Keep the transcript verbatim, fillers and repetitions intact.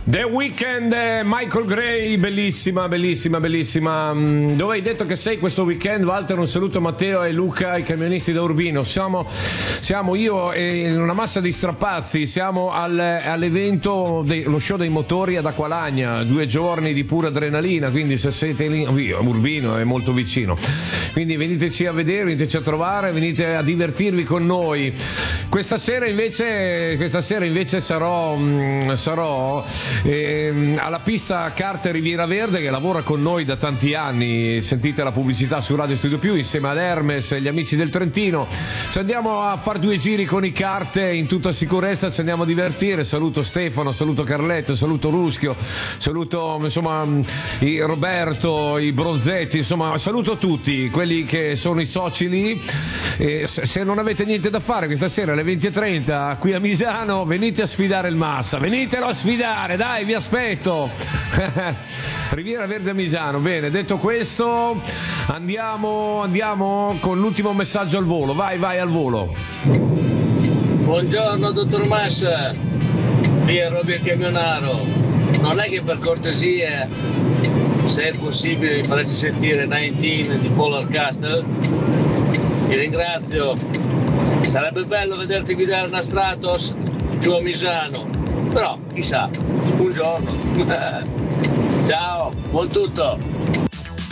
The Weeknd, Michael Gray, bellissima, bellissima, bellissima. Dove hai detto che sei questo weekend, Walter? Un saluto a Matteo e Luca, i camionisti da Urbino. Siamo, siamo io e una massa di strappazzi, siamo al, all'evento, de, lo show dei motori ad Acqualagna, due giorni di pura adrenalina, quindi se siete lì, Urbino è molto vicino, quindi veniteci a vedere, veniteci a trovare, venite a divertirvi con noi. Questa sera invece, questa sera invece sarò, sarò Eh, alla pista Kart Riviera Verde, che lavora con noi da tanti anni. Sentite la pubblicità su Radio Studio Più insieme ad Hermes e gli amici del Trentino. Ci andiamo a fare due giri con i kart in tutta sicurezza, ci andiamo a divertire. Saluto Stefano, saluto Carletto, saluto Ruschio, saluto insomma i Roberto, i Bronzetti, insomma saluto tutti quelli che sono i soci lì. E se non avete niente da fare questa sera alle venti e trenta qui a Misano, venite a sfidare il Massa, venitelo a sfidare, dai, vi aspetto. Riviera Verde a Misano. Bene, detto questo, andiamo andiamo con l'ultimo messaggio al volo. Vai, vai al volo. Buongiorno dottor Massa, qui è Roby il camionaro. Non è che per cortesia, se è possibile, mi faresti sentire diciannove di Polar Castle? Ti ringrazio. Sarebbe bello vederti guidare una Stratos giù a Misano, però chissà, un giorno. Ciao, buon tutto.